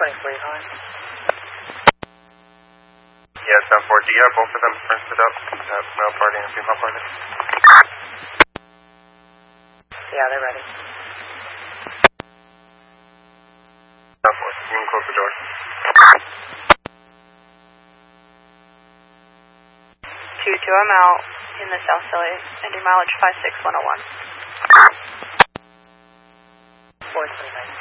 23 high. Yeah, it's 4. Do you have both of them printed up? Male party and female party? Yeah, they're ready. 4. You can close the door. 2-2, I'm out in the South Philly, ending mileage 56101. 429.